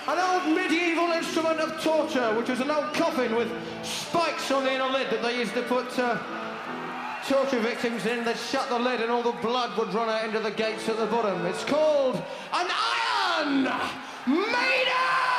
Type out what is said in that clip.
an old medieval instrument of torture, which was an old coffin with spikes on the inner lid that they used to put torture victims in. They'd shut the lid and all the blood would run out into the gates at the bottom. It's called an Iron Maiden!